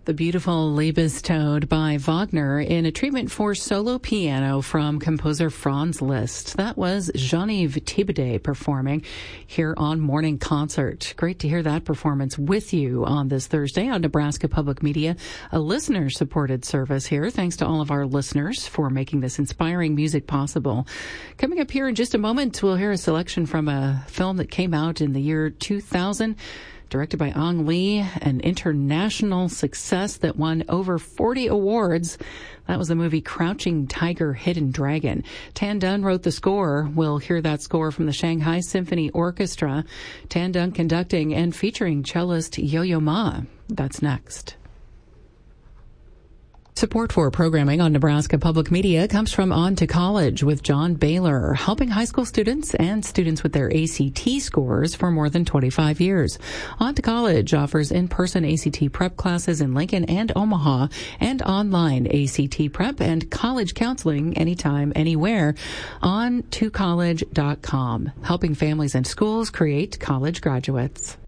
The beautiful Liebestod by Wagner in a treatment for solo piano from composer Franz Liszt. That was Jean-Yves Thibaudet performing here on Morning Concert. Great to hear that performance with you on this Thursday on Nebraska Public Media, a listener-supported service here. Thanks to all of our listeners for making this inspiring music possible. Coming up here in just a moment, we'll hear a selection from a film that came out in the year 2000. Directed by Ang Lee, an international success that won over 40 awards. That was the movie Crouching Tiger, Hidden Dragon. Tan Dun wrote the score. We'll hear that score from the Shanghai Symphony Orchestra. Tan Dun conducting and featuring cellist Yo-Yo Ma. That's next. Support for programming on Nebraska Public Media comes from On to College with John Baylor, helping high school students and students with their ACT scores for more than 25 years. On to College offers in-person ACT prep classes in Lincoln and Omaha and online ACT prep and college counseling anytime, anywhere. On to college.com, helping families and schools create college graduates.